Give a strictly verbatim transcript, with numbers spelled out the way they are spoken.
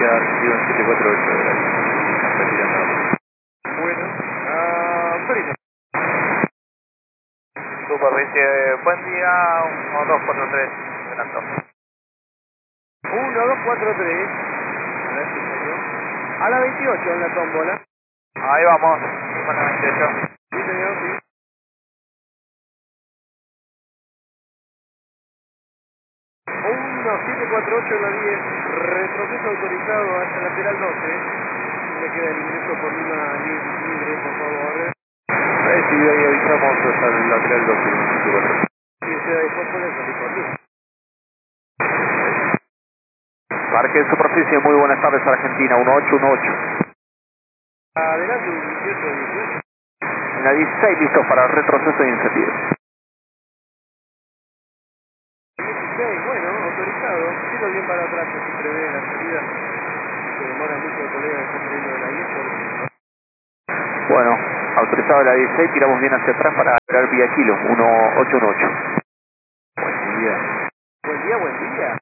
queda recibido en siete cuatro ocho de la retirando. Bueno, ah, primo. Super, dice, buen día, uno dos cuatro tres, Fernando. uno dos cuatro tres. A ver si salió. A la veintiocho en la tómbola. Ahí vamos, con la veintiocho. Sí, señor, sí. uno siete cuatro ocho en la diez. Retroceso autorizado hasta lateral doce. Me queda el ingreso por una libre, por favor. Ahí sí, ahí avisamos hasta el lateral doce, siete cuatro. Y usted después puede salir por aquí. Parque de superficie, muy buenas tardes Argentina, uno ocho uno ocho. Adelante, dieciocho, dieciocho. En la dieciséis, listo para retroceso y incendio. dieciséis, bueno, autorizado. Sigo bien para atrás, que si prevé la salida. Se demora mucho el colega que está saliendo de la diez por... Bueno, autorizado la dieciséis, tiramos bien hacia atrás para esperar vía kilo, uno ocho uno ocho. Buen día. Buen día, buen día.